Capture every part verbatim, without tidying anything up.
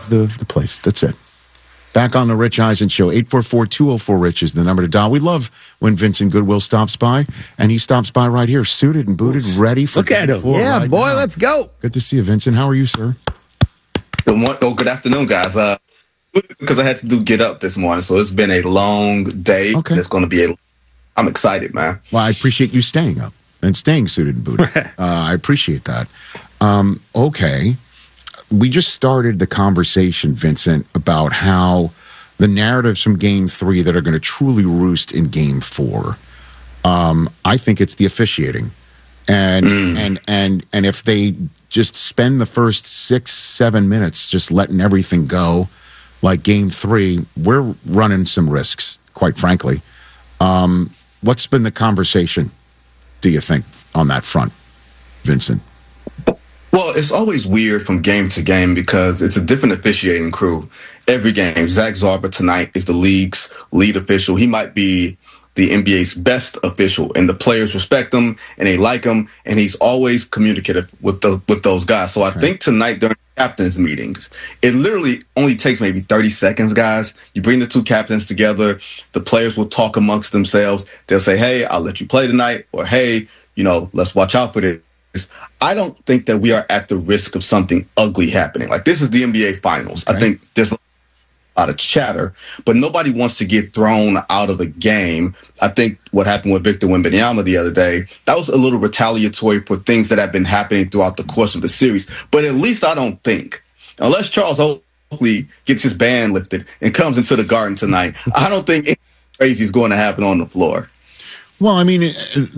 the, the place. That's it. Back on the Rich Eisen Show. eight four four, two oh four, RICH is the number to dial. We love when Vincent Goodwill stops by, and he stops by right here, suited and booted, ready for Look at him. Yeah, right boy, now. let's go. Good to see you, Vincent. How are you, sir? Good morning. Oh, good afternoon, guys. Uh, because I had to do get up this morning, so it's been a long day. Okay. It's going to be a. I'm excited, man. Well, I appreciate you staying up and staying suited and booted. uh, I appreciate that. Um, okay. We just started the conversation, Vincent, about how the narratives from game three that are going to truly roost in game four. Um, I think it's the officiating. And, mm. and, and, and if they just spend the first six, seven minutes just letting everything go like game three, we're running some risks, quite frankly. Um, what's been the conversation, do you think, on that front, Vincent? Well, it's always weird from game to game because it's a different officiating crew every game. Zach Zarba tonight is the league's lead official. He might be the N B A's best official, and the players respect him and they like him, and he's always communicative with the, with those guys. So I okay. think tonight during captains meetings, it literally only takes maybe thirty seconds, guys. You bring the two captains together, the players will talk amongst themselves. They'll say, hey, I'll let you play tonight, or hey, you know, let's watch out for this. I don't think that we are at the risk of something ugly happening. Like, this is the N B A Finals. Okay. I think there's a lot of chatter, but nobody wants to get thrown out of a game. I think what happened with Victor Wembanyama the other day, that was a little retaliatory for things that have been happening throughout the course of the series. But at least I don't think, unless Charles Oakley gets his ban lifted and comes into the Garden tonight, I don't think anything crazy is going to happen on the floor. Well, I mean,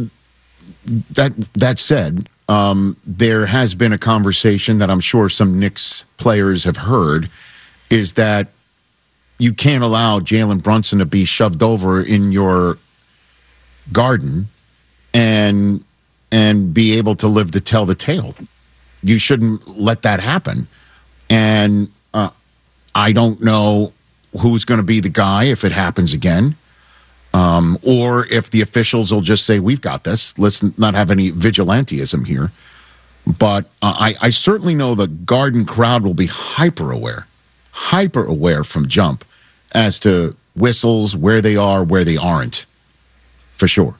that that said, Um, there has been a conversation that I'm sure some Knicks players have heard, is that you can't allow Jalen Brunson to be shoved over in your garden and and be able to live to tell the tale. You shouldn't let that happen. And uh, I don't know who's going to be the guy if it happens again. Um, or if the officials will just say, we've got this. Let's not have any vigilantism here. But uh, I, I certainly know the Garden crowd will be hyper aware, hyper aware from jump as to whistles, where they are, where they aren't, for sure.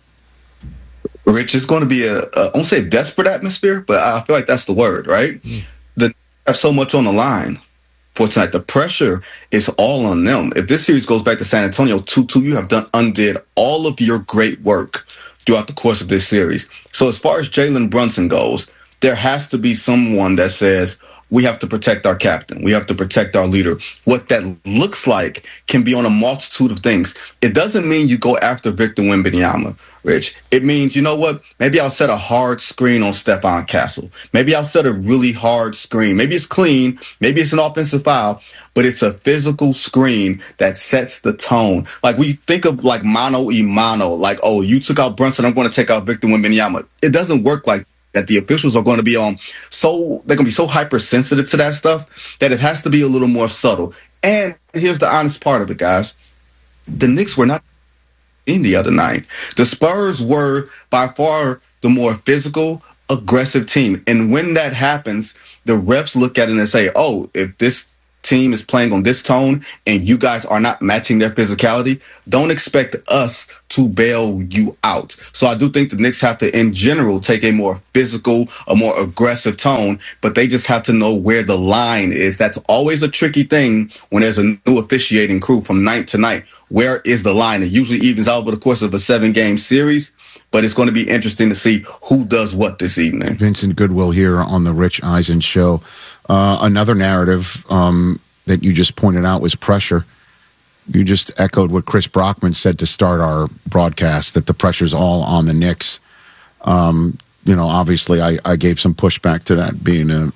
Rich, it's going to be a, a I won't say a desperate atmosphere, but I feel like that's the word, right? Mm. The have so much on the line for tonight. The pressure is all on them. If this series goes back to San Antonio two two, you have done undid all of your great work throughout the course of this series. So as far as Jalen Brunson goes, there has to be someone that says, we have to protect our captain. We have to protect our leader. What that looks like can be on a multitude of things. It doesn't mean you go after Victor Wembanyama, Rich. It means, you know what? Maybe I'll set a hard screen on Stephon Castle. Maybe I'll set a really hard screen. Maybe it's clean. Maybe it's an offensive foul, but it's a physical screen that sets the tone. Like, we think of like mano y mano, like, oh, you took out Brunson, I'm going to take out Victor Wembanyama. It doesn't work like that. The officials are going to be on so they're going to be so hypersensitive to that stuff that it has to be a little more subtle. And here's the honest part of it, guys. The Knicks were not in the other night. The Spurs were by far the more physical, aggressive team. And when that happens, the refs look at it and say, oh, if this team is playing on this tone and you guys are not matching their physicality, don't expect us to bail you out. So I do think the Knicks have to, in general, take a more physical, a more aggressive tone, but they just have to know where the line is. That's always a tricky thing when there's a new officiating crew from night to night. Where is the line? It usually evens out over the course of a seven-game series, but it's going to be interesting to see who does what this evening. Vincent Goodwill here on the Rich Eisen Show. Uh, another narrative um, that you just pointed out was pressure. You just echoed what Chris Brockman said to start our broadcast, that the pressure's all on the Knicks. Um, you know, obviously, I, I gave some pushback to that, being a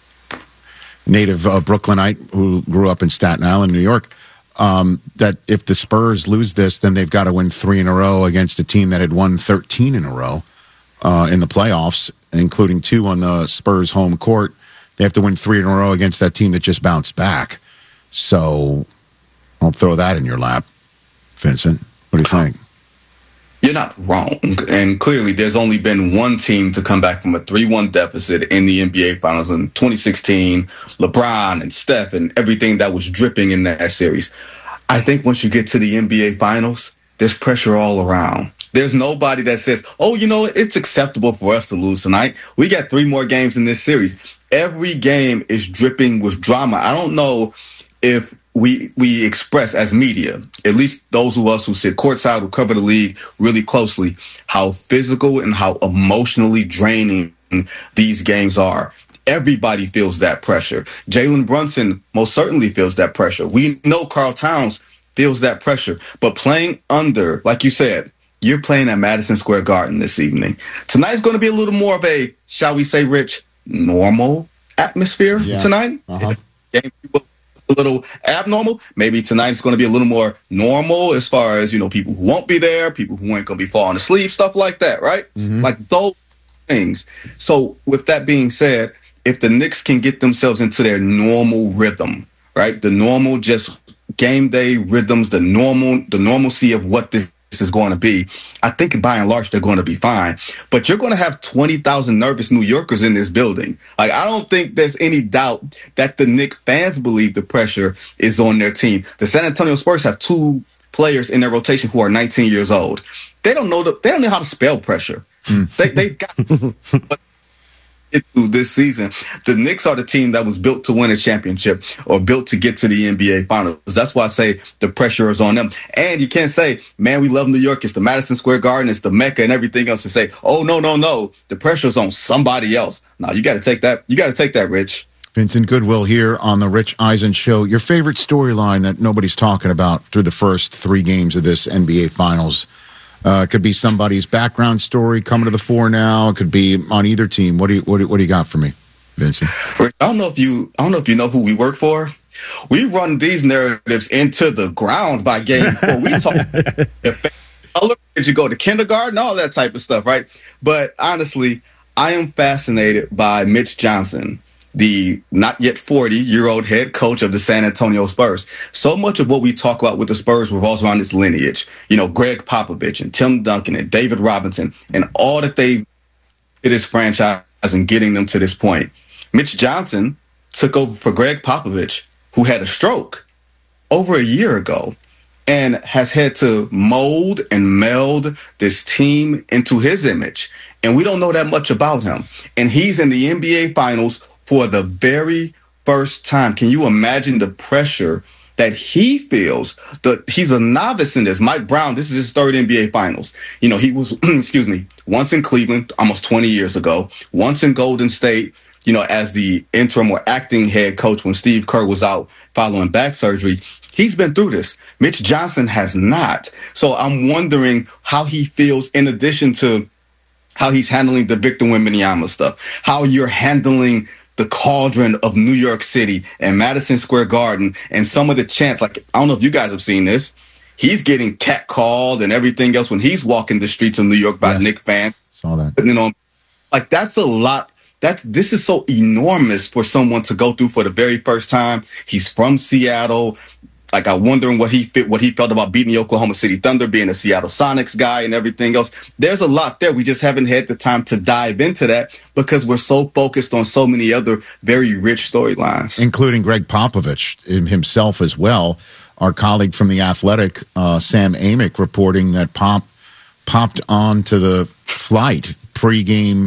native uh, Brooklynite who grew up in Staten Island, New York, um, that if the Spurs lose this, then they've got to win three in a row against a team that had won thirteen in a row uh, in the playoffs, including two on the Spurs home court. They have to win three in a row against that team that just bounced back. So I'll throw that in your lap, Vincent. What do you think? You're not wrong. And clearly, there's only been one team to come back from a three one deficit in the N B A Finals in twenty sixteen. LeBron and Steph and everything that was dripping in that series. I think once you get to the N B A Finals, there's pressure all around. There's nobody that says, oh, you know, it's acceptable for us to lose tonight. We got three more games in this series. Every game is dripping with drama. I don't know if we we express as media, at least those of us who sit courtside, who cover the league really closely, how physical and how emotionally draining these games are. Everybody feels that pressure. Jalen Brunson most certainly feels that pressure. We know Karl Towns feels that pressure. But playing under, like you said, you're playing at Madison Square Garden this evening. Tonight's going to be a little more of a, shall we say, Rich, normal atmosphere yeah. tonight. Uh-huh. Game a little abnormal. Maybe tonight's going to be a little more normal as far as, you know, people who won't be there, people who ain't going to be falling asleep, stuff like that, right? Mm-hmm. Like those things. So with that being said, if the Knicks can get themselves into their normal rhythm, right? The normal just game day rhythms, the normal, the normalcy of what this is going to be, I think by and large, they're going to be fine. But you're going to have twenty thousand nervous New Yorkers in this building. Like, I don't think there's any doubt that the Knicks fans believe the pressure is on their team. The San Antonio Spurs have two players in their rotation who are nineteen years old. They don't know the, they don't know how to spell pressure. Mm. They, they've got but through this season. The Knicks are the team that was built to win a championship or built to get to the N B A Finals. That's why I say the pressure is on them. And you can't say, man, we love New York. It's the Madison Square Garden. It's the Mecca and everything else, and say, oh, no, no, no. The pressure is on somebody else. No, you got to take that. You got to take that, Rich. Vincent Goodwill here on the Rich Eisen Show. Your favorite storyline that nobody's talking about through the first three games of this N B A Finals? Uh, it could be somebody's background story coming to the fore now. It could be on either team. What do you what do, what do you got for me, Vincent? I don't know if you I don't know if you know who we work for. We run these narratives into the ground by game four. We talk if did you go to kindergarten, all that type of stuff, right? But honestly, I am fascinated by Mitch Johnson, the not yet forty-year-old head coach of the San Antonio Spurs. So much of what we talk about with the Spurs revolves around this lineage. You know, Greg Popovich and Tim Duncan and David Robinson and all that they did this franchise and getting them to this point. Mitch Johnson took over for Greg Popovich, who had a stroke over a year ago, and has had to mold and meld this team into his image. And we don't know that much about him. And he's in the N B A Finals for the very first time. Can you imagine the pressure that he feels? The, he's a novice in this. Mike Brown, this is his third N B A Finals. You know, he was, excuse me, once in Cleveland almost twenty years ago, once in Golden State, you know, as the interim or acting head coach when Steve Kerr was out following back surgery. He's been through this. Mitch Johnson has not. So I'm wondering how he feels in addition to how he's handling the Victor Wembanyama stuff, how you're handling the cauldron of New York City and Madison Square Garden and some of the chants. Like, I don't know if you guys have seen this. He's getting catcalled and everything else when he's walking the streets of New York by yes. Knicks fans. Saw that. You know, like that's a lot. That's this is so enormous for someone to go through for the very first time. He's from Seattle. Like, I'm wondering what he fit, what he felt about beating the Oklahoma City Thunder, being a Seattle Sonics guy and everything else. There's a lot there. We just haven't had the time to dive into that because we're so focused on so many other very rich storylines. Including Greg Popovich himself as well. Our colleague from The Athletic, uh, Sam Amick, reporting that Pop popped onto the flight pregame,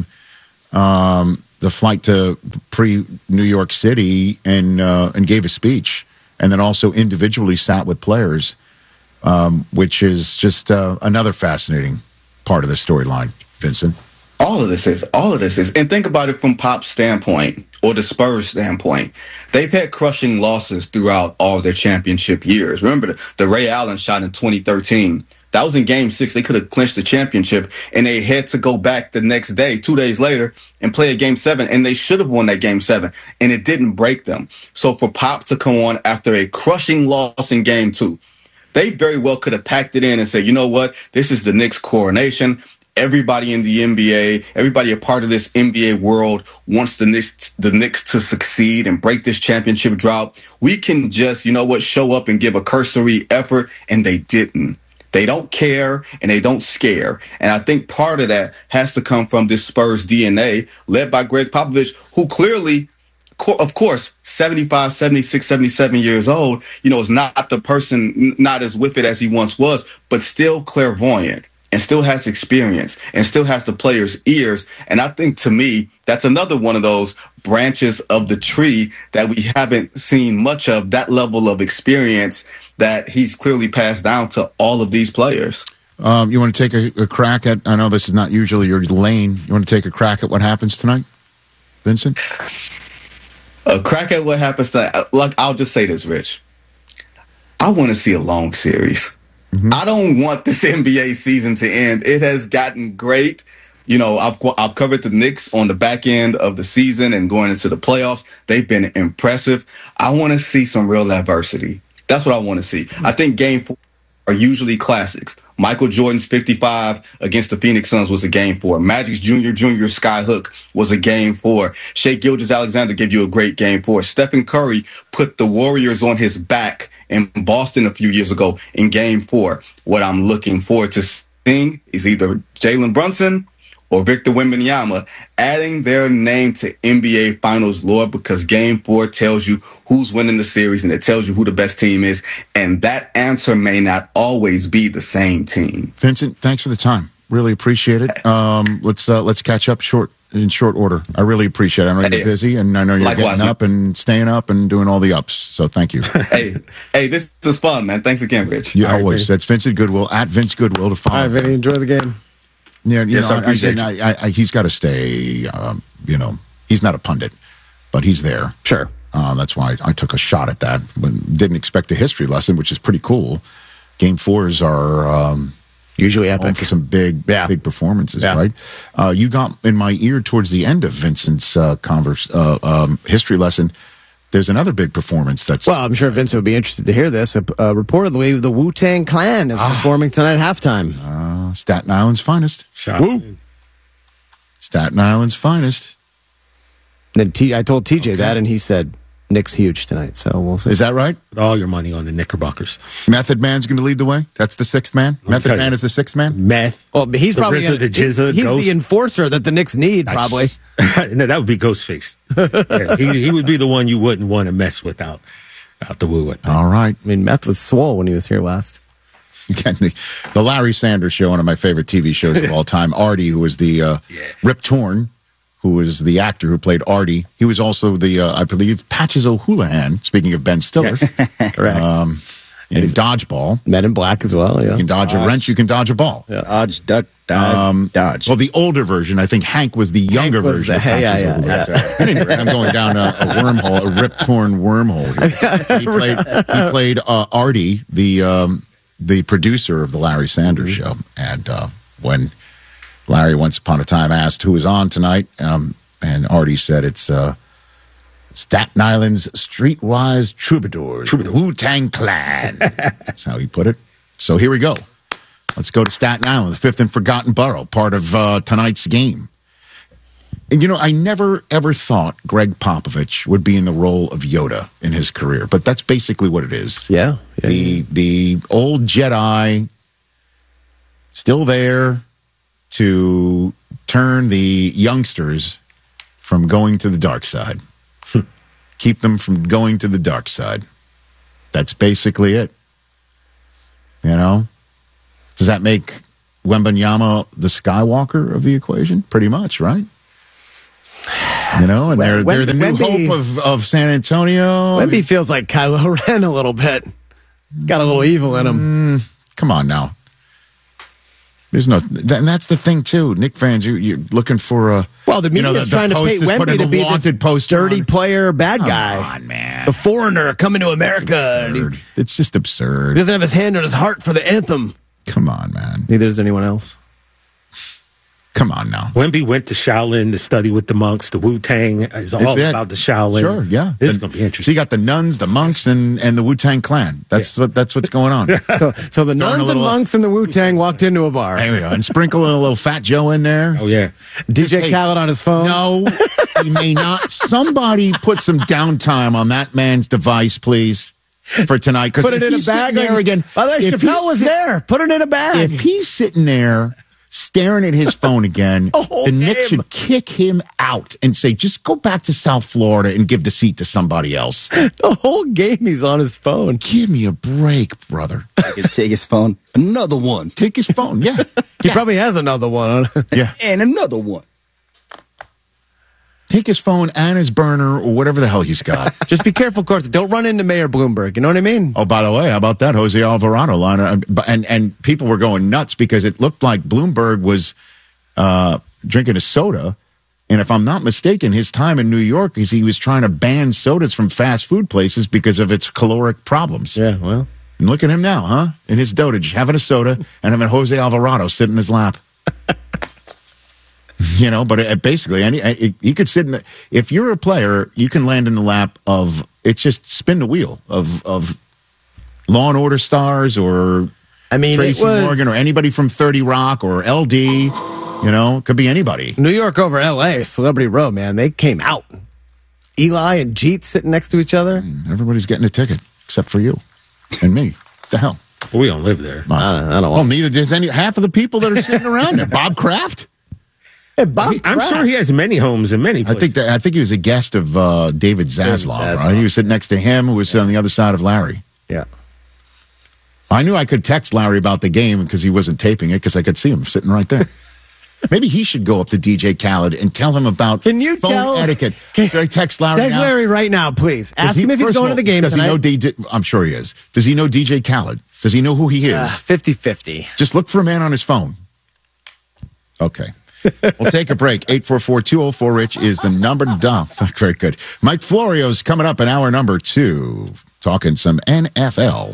um, the flight to pre-New York City and uh, and gave a speech. And then also individually sat with players, um, which is just uh, another fascinating part of the storyline, Vincent. All of this is, all of this is. And think about it from Pop's standpoint or the Spurs standpoint. They've had crushing losses throughout all their championship years. Remember the, the Ray Allen shot in twenty thirteen. That was in game six. They could have clinched the championship, and they had to go back the next day, two days later, and play a game seven, and they should have won that game seven, and it didn't break them. So for Pop to come on after a crushing loss in game two, they very well could have packed it in and said, you know what, this is the Knicks coronation. Everybody in the N B A, everybody a part of this N B A world wants the Knicks, the Knicks to succeed and break this championship drought. We can just, you know what, show up and give a cursory effort, and they didn't. They don't care and they don't scare. And I think part of that has to come from this Spurs D N A led by Greg Popovich, who clearly, of course, seventy-five, seventy-six, seventy-seven years old, you know, is not the person, not as with it as he once was, but still clairvoyant and still has experience and still has the players' ears. And I think, to me, that's another one of those branches of the tree that we haven't seen much of, that level of experience that he's clearly passed down to all of these players. Um, you want to take a, a crack at, I know this is not usually your lane, you want to take a crack at what happens tonight, Vincent? A crack at what happens tonight. Like, I'll just say this, Rich. I want to see a long series. Mm-hmm. I don't want this N B A season to end. It has gotten great. You know, I've, I've covered the Knicks on the back end of the season and going into the playoffs. They've been impressive. I want to see some real adversity. That's what I want to see. Mm-hmm. I think game four are usually classics. Michael Jordan's fifty-five against the Phoenix Suns was a game four. Magic's Junior Junior Skyhook was a game four. Shai Gilgeous-Alexander gave you a great game four. Stephen Curry put the Warriors on his back in Boston a few years ago in game four. What I'm looking forward to seeing is either Jalen Brunson or Victor Wembanyama adding their name to N B A Finals lore, because game four tells you who's winning the series and it tells you who the best team is. And that answer may not always be the same team. Vincent, thanks for the time. Really appreciate it. Um, let's uh, let's catch up short in short order. I really appreciate it. I know you're busy, and I know you're Likewise, getting up man. and staying up and doing all the ups. So thank you. hey, hey, this is fun, man. Thanks again, Rich. Yeah, always. Right, that's Vincent Goodwill at Vince Goodwill to follow. All right, Vinny, enjoy the game. Yeah, you yes, know, I appreciate I, I, I, I, he's got to stay. Um, you know, he's not a pundit, but he's there. Sure. Uh, that's why I took a shot at that. When, didn't expect a history lesson, which is pretty cool. Game fours are um, usually epic for some big, yeah. big performances, yeah. right? Uh, you got in my ear towards the end of Vincent's uh, converse uh, um, history lesson. There's another big performance that's... Well, I'm sure Vincent would be interested to hear this. Uh, reportedly, the Wu-Tang Clan is ah. performing tonight at halftime. Uh, Staten Island's finest. Shot. Woo! Staten Island's finest. Then T- I told T J okay. that, and he said, Nick's huge tonight, so we'll see. Is that right? Put all your money on the Knickerbockers. Method Man's going to lead the way? That's the sixth man? Method Man is the sixth man? Meth. Well, he's the probably... Rizza, the Jizza, he's Ghost. the enforcer that the Knicks need, probably. No, that would be Ghostface. Yeah, he, he would be the one you wouldn't want to mess with out, out the woo. All right. I mean, Meth was swole when he was here last. the, the Larry Sanders Show, one of my favorite T V shows of all time. Artie, who was the uh, yeah. Rip Torn, who was the actor who played Artie. He was also the, uh, I believe, Patches O'Houlihan, speaking of Ben Stiller. Yes. Correct. Um, in Dodgeball. Men in Black as well, yeah. You can dodge, dodge. a wrench, you can dodge a ball. Yeah. Dodge, duck, dive, um, dodge. Well, the older version, I think Hank was the younger was version. The, of hey, yeah, yeah, yeah. That's right. Anyway, I'm going down a, a wormhole, a rip-torn wormhole here. He played, he played uh, Artie, the, um, the producer of the Larry Sanders Show. And uh, when Larry once upon a time asked who was on tonight, um, and Artie said it's uh, Staten Island's streetwise troubadours, Troubadour. Wu-Tang Clan. That's how he put it. So here we go. Let's go to Staten Island, the fifth and forgotten borough, part of uh, tonight's game. And, you know, I never, ever thought Greg Popovich would be in the role of Yoda in his career, but that's basically what it is. Yeah. yeah the yeah. the old Jedi still there to turn the youngsters from going to the dark side. Keep them from going to the dark side. That's basically it. You know? Does that make Wembanyama the Skywalker of the equation? Pretty much, right? You know, and they're, they're the new Wemby, hope of, of San Antonio. Wemby feels like Kylo Ren a little bit. He's got a little evil in him. Mm, come on now. There's no, and that's the thing too. Knick fans, you, you're looking for a. Well, the media you know, is the, trying the to paint Wemby to be this dirty on. player, bad Come guy, on, man. the foreigner coming to America. It's, he, it's just absurd. He doesn't have his hand on his heart for the anthem. Come on, man. Neither does anyone else. Come on now. Wemby went to Shaolin to study with the monks. The Wu-Tang is all it's about the Shaolin. Sure, yeah. This is going to be interesting. So you got the nuns, the monks, and, and the Wu-Tang Clan. That's yeah. what that's what's going on. so so the nuns little, and monks and the Wu-Tang walked into a bar. There we go. And sprinkle a little Fat Joe in there. Oh, yeah. D J Just, Khaled hey, on his phone. No, he may not. Somebody put some downtime on that man's device, please. for tonight. Put it in a bag. There like, again. By the way, Chappelle was sit- there. Put it in a bag. If he's sitting there staring at his phone again, the Knicks should kick him out and say, just go back to South Florida and give the seat to somebody else. The whole game he's on his phone. Give me a break, brother. Take his phone. Another one. Take his phone, yeah. He yeah. probably has another one on. Yeah. And another one. Take his phone and his burner or whatever the hell he's got. Just be careful, of course. Don't run into Mayor Bloomberg. You know what I mean? Oh, by the way, how about that Jose Alvarado line? And and people were going nuts because it looked like Bloomberg was uh, drinking a soda. And if I'm not mistaken, his time in New York is he was trying to ban sodas from fast food places because of its caloric problems. Yeah, well. And look at him now, huh? In his dotage, having a soda and having Jose Alvarado sit in his lap. You know, but it, basically, any it, he could sit in. The, if you're a player, you can land in the lap of. It's just spin the wheel of of Law and Order stars or I mean, Tracy it was Morgan or anybody from thirty Rock or L D. You know, could be anybody. New York over L A, Celebrity Row, man. They came out. Eli and Jeet sitting next to each other. Everybody's getting a ticket except for you and me. What the hell? Well, we don't live there. I, I don't Well, want. neither does any half of the people that are sitting around there. Bob Kraft. Hey, Bob He- I'm Kraft. sure he has many homes in many I places. think that I think he was a guest of uh, David Zaslav, Zaslav. right? He was sitting next to him, who was sitting on the other side of Larry. Yeah. I knew I could text Larry about the game because he wasn't taping it because I could see him sitting right there. Maybe he should go up to D J Khaled and tell him about Can you phone tell- etiquette. Can- Should I text Larry Text now? Larry right now, please. Does Ask he- him if he's first going of to the all, game does tonight. he know D J? I'm sure he is. Does he know D J Khaled? Does he know who he is? Uh, fifty-fifty. Just look for a man on his phone. Okay. We'll take a break. eight four four, two oh four, Rich is the number to dial. Very good. Mike Florio's coming up in hour number two, talking some N F L.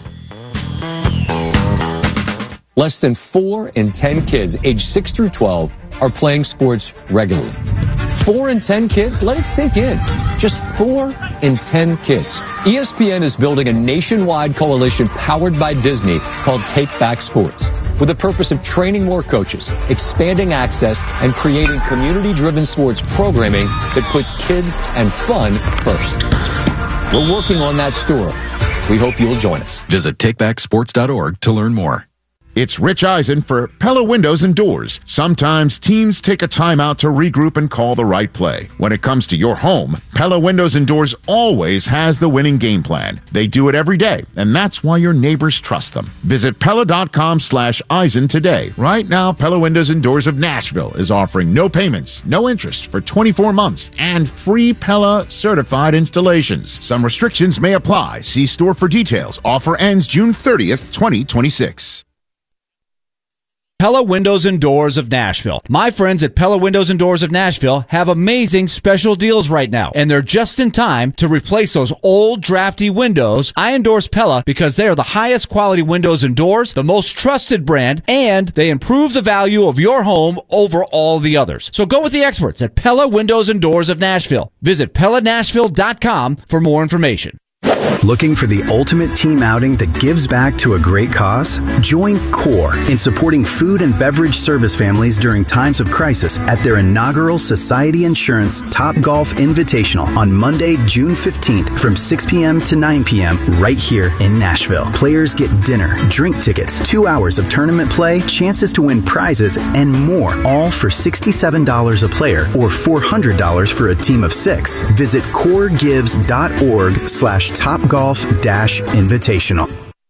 Less than four in ten kids aged six through twelve are playing sports regularly. Four in ten kids? Let it sink in. Just four in ten kids. E S P N is building a nationwide coalition powered by Disney called Take Back Sports, with the purpose of training more coaches, expanding access, and creating community-driven sports programming that puts kids and fun first. We're working on that story. We hope you'll join us. Visit take back sports dot org to learn more. It's Rich Eisen for Pella Windows and Doors. Sometimes teams take a timeout to regroup and call the right play. When it comes to your home, Pella Windows and Doors always has the winning game plan. They do it every day, and that's why your neighbors trust them. Visit Pella.com slash Eisen today. Right now, Pella Windows and Doors of Nashville is offering no payments, no interest for twenty-four months, and free Pella certified installations. Some restrictions may apply. See store for details. Offer ends June thirtieth, twenty twenty-six. Pella Windows and Doors of Nashville. My friends at Pella Windows and Doors of Nashville have amazing special deals right now, and they're just in time to replace those old drafty windows. I endorse Pella because they are the highest quality windows and doors, the most trusted brand, and they improve the value of your home over all the others. So go with the experts at Pella Windows and Doors of Nashville. Visit Pella Nashville dot com for more information. Looking for the ultimate team outing that gives back to a great cause? Join CORE in supporting food and beverage service families during times of crisis at their inaugural Society Insurance Top Golf Invitational on Monday, June fifteenth from six p.m. to nine p.m. right here in Nashville. Players get dinner, drink tickets, two hours of tournament play, chances to win prizes, and more, all for sixty-seven dollars a player or four hundred dollars for a team of six. Visit coregives.org slash top golf dash invitational.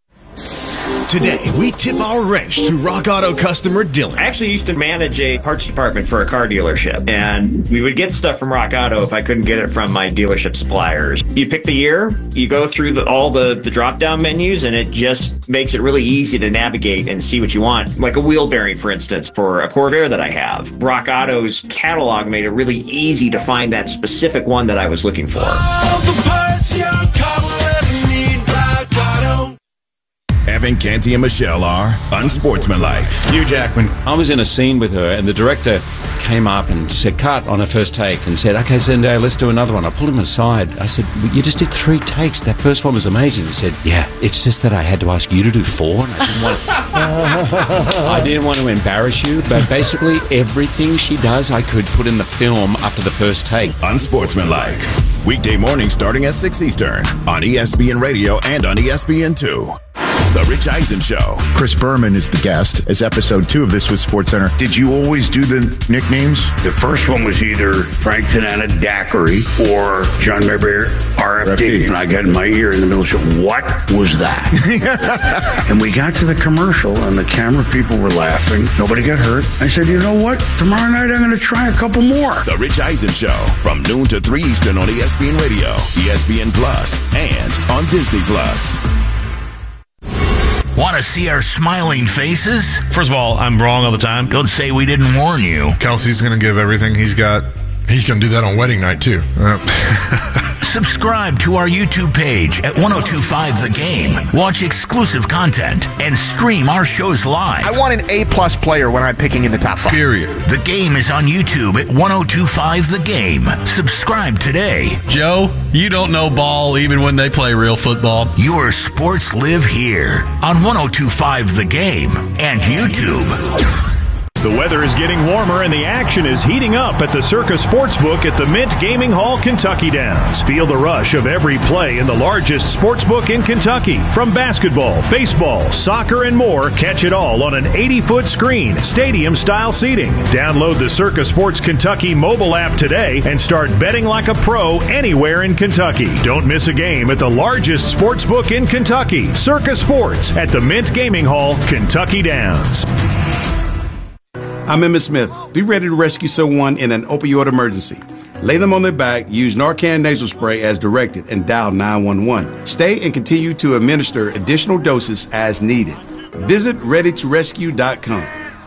Today, we tip our wrench to Rock Auto customer Dylan. I actually used to manage a parts department for a car dealership, and we would get stuff from Rock Auto if I couldn't get it from my dealership suppliers. You pick the year, you go through the, all the, the drop-down menus, and it just makes it really easy to navigate and see what you want. Like a wheel bearing, for instance, for a Corvair that I have. Rock Auto's catalog made it really easy to find that specific one that I was looking for. All the parts your car will ever need, Rock Auto. Having and Canty and Michelle are unsportsmanlike. Hugh Jackman. I was in a scene with her, and the director came up and said, cut on a first take, and said, okay, Zendaya, let's do another one. I pulled him aside. I said, you just did three takes. That first one was amazing. He said, yeah, it's just that I had to ask you to do four, and I didn't want to, I didn't want to embarrass you, but basically everything she does, I could put in the film after the first take. Unsportsmanlike. Weekday mornings starting at six Eastern on E S P N Radio and on E S P N two. The Rich Eisen Show. Chris Berman is the guest. As episode two of This Was SportsCenter. Did you always do the nicknames? The first one was either Frank Tanana Daiquiri or John Mayberry R F D. And I got in my ear in the middle of the show, what was that? And we got to the commercial, and the camera people were laughing. Nobody got hurt. I said, you know what? Tomorrow night I'm going to try a couple more. The Rich Eisen Show. From noon to three Eastern on E S P N Radio, E S P N Plus, and on Disney Plus. Want to see our smiling faces? First of all, I'm wrong all the time. Don't say we didn't warn you. Kelsey's going to give everything he's got. He's going to do that on wedding night, too. Uh. Subscribe to our YouTube page at ten twenty-five The Game. Watch exclusive content and stream our shows live. I want an A-plus player when I'm picking in the top five. Period. The Game is on YouTube at ten twenty-five The Game. Subscribe today. Joe, you don't know ball even when they play real football. Your sports live here on ten twenty-five The Game and YouTube. The weather is getting warmer and the action is heating up at the Circa Sportsbook at the Mint Gaming Hall, Kentucky Downs. Feel the rush of every play in the largest sportsbook in Kentucky. From basketball, baseball, soccer, and more, catch it all on an eighty-foot screen, stadium-style seating. Download the Circa Sports Kentucky mobile app today and start betting like a pro anywhere in Kentucky. Don't miss a game at the largest sportsbook in Kentucky, Circa Sports at the Mint Gaming Hall, Kentucky Downs. I'm Emmitt Smith. Be ready to rescue someone in an opioid emergency. Lay them on their back, use Narcan nasal spray as directed, and dial nine one one. Stay and continue to administer additional doses as needed. Visit ready to rescue dot com.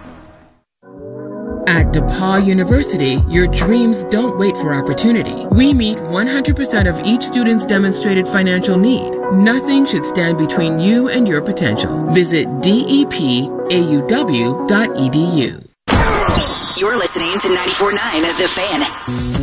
At DePaul University, your dreams don't wait for opportunity. We meet one hundred percent of each student's demonstrated financial need. Nothing should stand between you and your potential. Visit D E P A U W dot E D U. You're listening to ninety-four point nine The Fan.